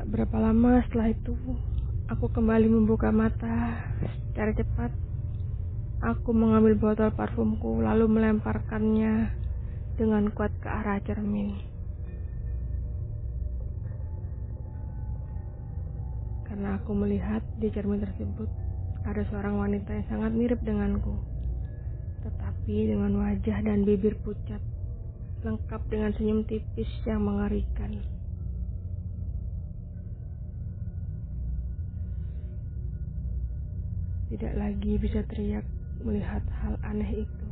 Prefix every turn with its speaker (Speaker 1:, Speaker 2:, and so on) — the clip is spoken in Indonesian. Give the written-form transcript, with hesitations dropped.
Speaker 1: Tak berapa lama setelah itu, aku kembali membuka mata secara cepat. Aku mengambil botol parfumku lalu melemparkannya dengan kuat ke arah cermin. Karena aku melihat di cermin tersebut ada seorang wanita yang sangat mirip denganku, tetapi dengan wajah dan bibir pucat, lengkap dengan senyum tipis yang mengerikan. Tidak lagi bisa teriak melihat hal aneh itu.